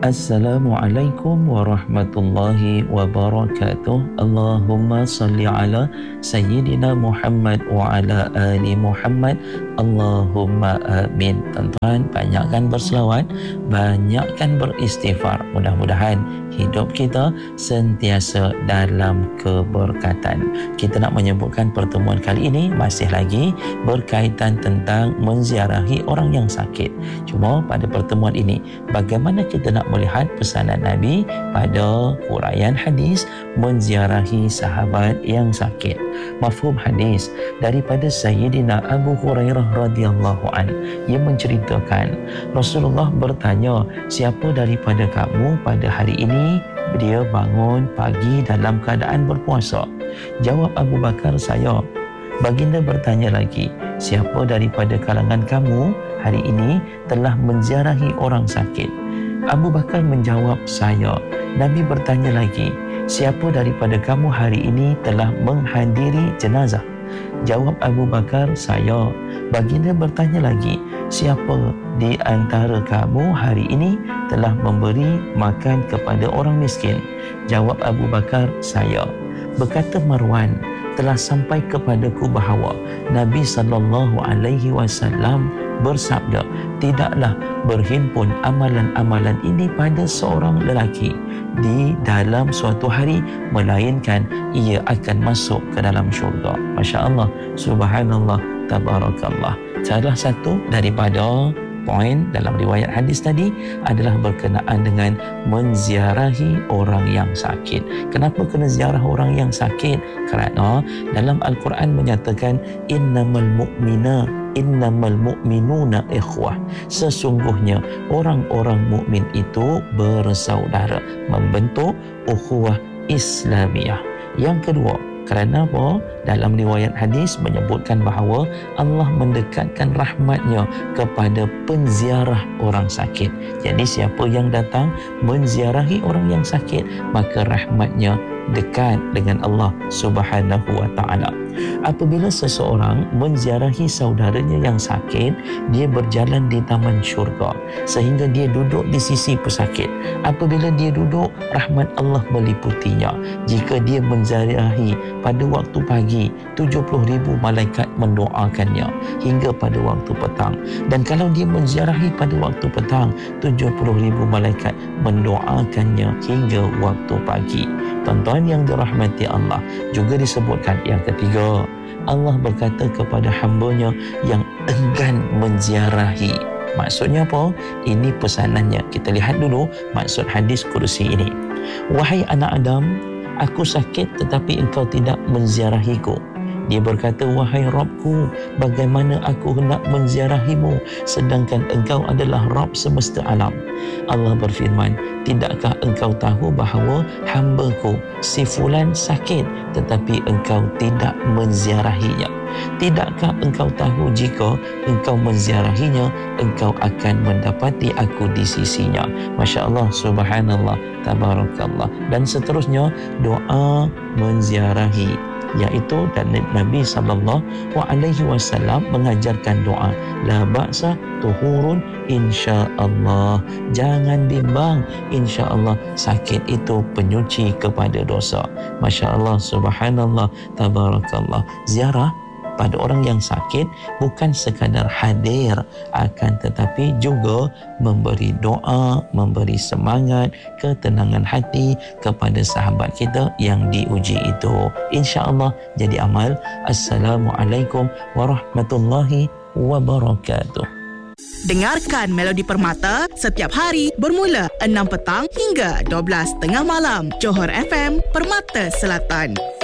Assalamualaikum warahmatullahi wabarakatuh. Allahumma salli ala Sayyidina Muhammad wa ala ali Muhammad. Allahumma amin. Tuan-tuan, banyakkan berselawat, banyakkan beristighfar. Mudah-mudahan hidup kita sentiasa dalam keberkatan. Kita nak menyebutkan pertemuan kali ini masih lagi berkaitan tentang menziarahi orang yang sakit. Cuma pada pertemuan ini, bagaimana kita nak melihat pesanan Nabi pada huraian hadis menziarahi sahabat yang sakit. Mafhum hadis daripada Sayyidina Abu Hurairah radhiyallahu an, ia menceritakan Rasulullah bertanya, siapa daripada kamu pada hari ini dia bangun pagi dalam keadaan berpuasa? Jawab Abu Bakar, saya. Baginda bertanya lagi, siapa daripada kalangan kamu hari ini telah menziarahi orang sakit? Abu Bakar menjawab, saya. Nabi bertanya lagi, siapa daripada kamu hari ini telah menghadiri jenazah? Jawab Abu Bakar, saya. Baginda bertanya lagi, siapa di antara kamu hari ini telah memberi makan kepada orang miskin? Jawab Abu Bakar, saya. Berkata Marwan, telah sampai kepadaku bahawa Nabi SAW bersabda, tidaklah berhimpun amalan-amalan ini pada seorang lelaki di dalam suatu hari, melainkan ia akan masuk ke dalam syurga. Masya Allah, subhanallah, tabarakallah. Salah satu daripada poin dalam riwayat hadis tadi adalah berkenaan dengan menziarahi orang yang sakit. Kenapa kena ziarah orang yang sakit? Kerana dalam Al-Quran menyatakan innamal mu'minuna ikhwah. Sesungguhnya orang-orang mukmin itu bersaudara, membentuk ukhuwah Islamiyah. Yang kedua, kerana apa? Dalam riwayat hadis menyebutkan bahawa Allah mendekatkan rahmatnya kepada penziarah orang sakit. Jadi siapa yang datang menziarahi orang yang sakit, maka rahmatnya dekat dengan Allah Subhanahu wa ta'ala. Apabila seseorang menziarahi saudaranya yang sakit, dia berjalan di taman syurga sehingga dia duduk di sisi pesakit. Apabila dia duduk, rahmat Allah meliputinya. Jika dia menziarahi pada waktu pagi, 70,000 malaikat mendoakannya hingga pada waktu petang. Dan kalau dia menziarahi pada waktu petang, 70,000 malaikat mendoakannya hingga waktu pagi. Tuan-tuan yang dirahmati Allah, juga disebutkan yang ketiga, Allah berkata kepada hamba-Nya yang enggan menziarahi. Maksudnya apa? Ini pesanannya. Kita lihat dulu maksud hadis kursi ini. Wahai anak Adam, aku sakit tetapi engkau tidak menziarahiku. Dia berkata, wahai Rabbku, bagaimana aku hendak menziarahimu sedangkan engkau adalah Rabb semesta alam. Allah berfirman, tidakkah engkau tahu bahawa hamba-Ku si fulan sakit tetapi engkau tidak menziarahinya? Tidakkah engkau tahu jika engkau menziarahinya, engkau akan mendapati aku di sisinya? Masya Allah, subhanallah, tabarakallah. Dan seterusnya, doa menziarahi, iaitu dan Nabi SAW mengajarkan doa, la ba'sa tuhurun insya-Allah. Jangan bimbang, insya-Allah sakit itu penyuci kepada dosa. Masya Allah, subhanallah, tabarakallah. Ziarah pada orang yang sakit bukan sekadar hadir, akan tetapi juga memberi doa, memberi semangat, ketenangan hati kepada sahabat kita yang diuji itu. InsyaAllah jadi amal. Assalamualaikum warahmatullahi wabarakatuh. Dengarkan Melodi Permata setiap hari bermula 6 petang hingga 12 tengah malam. Johor FM, Permata Selatan.